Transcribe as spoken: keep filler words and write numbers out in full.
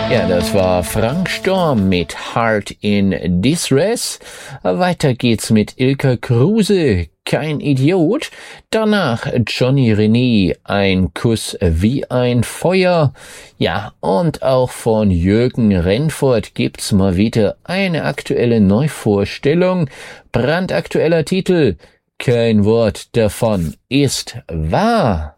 Ja, das war Frank Storm mit Heart in Distress. Weiter geht's mit Ilka Kruse, Kein Idiot. Danach Johnny René, Ein Kuss wie ein Feuer. Ja, und auch von Jürgen Rennfort gibt's mal wieder eine aktuelle Neuvorstellung. Brandaktueller Titel: Kein Wort davon ist wahr.